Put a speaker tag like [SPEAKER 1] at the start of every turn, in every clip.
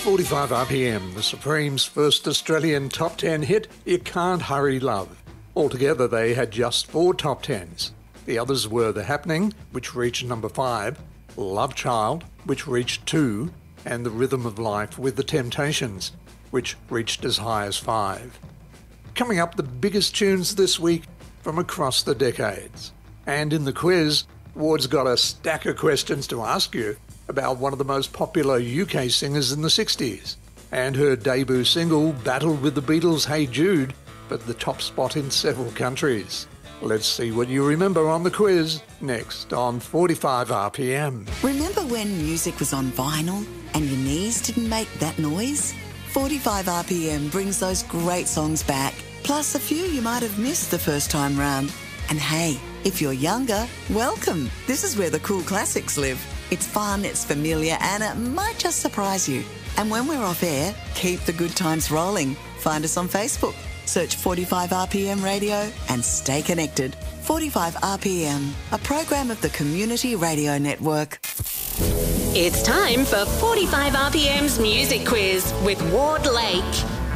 [SPEAKER 1] 45 RPM, the Supremes' first Australian top 10 hit, You Can't Hurry Love. Altogether, they had just 4 top 10s. The others were The Happening, which reached number 5, Love Child, which reached 2, and The Rhythm of Life with The Temptations, which reached as high as 5. Coming up, the biggest tunes this week from across the decades. And in the quiz, Ward's got a stack of questions to ask you about one of the most popular UK singers in the 60s. And her debut single battled with the Beatles' Hey Jude, but the top spot in several countries. Let's see what you remember on the quiz, next on 45 RPM.
[SPEAKER 2] Remember when music was on vinyl and your knees didn't make that noise? 45 RPM brings those great songs back, plus a few you might have missed the first time round. And hey, if you're younger, welcome. This is where the cool classics live. It's fun, it's familiar, and it might just surprise you. And when we're off air, keep the good times rolling. Find us on Facebook. Search 45 RPM Radio and stay connected. 45 RPM, a program of the Community Radio Network.
[SPEAKER 3] It's time for 45 RPM's Music Quiz with Ward Lake.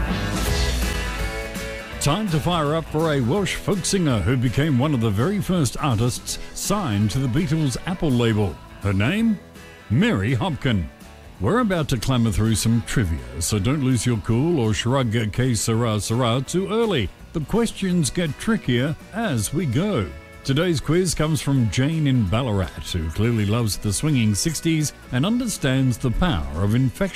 [SPEAKER 4] Time to fire up for a Welsh folk singer who became one of the very first artists signed to the Beatles' Apple label. Her name? Mary Hopkin. We're about to clamber through some trivia, so don't lose your cool or shrug que sera sera too early. The questions get trickier as we go. Today's quiz comes from Jane in Ballarat, who clearly loves the swinging 60s and understands the power of infection.